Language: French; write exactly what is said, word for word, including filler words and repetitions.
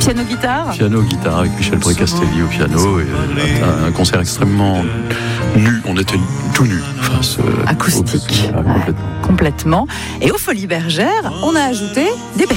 Piano-guitare Piano-guitare avec Michel Précastelli au piano. Et un, un concert extrêmement nu. On était tout nus face acoustique. Au, complètement. complètement. Et aux Folies Bergères, on a ajouté des berceuses.